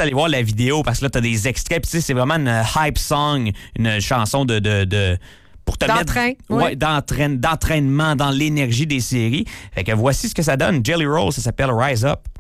d'aller voir la vidéo parce que là, t'as des extraits. Puis, c'est vraiment une hype song, une chanson pour te mettre d'entraînement dans l'énergie des séries. Fait que voici ce que ça donne. Jelly Roll, ça s'appelle Rise Up.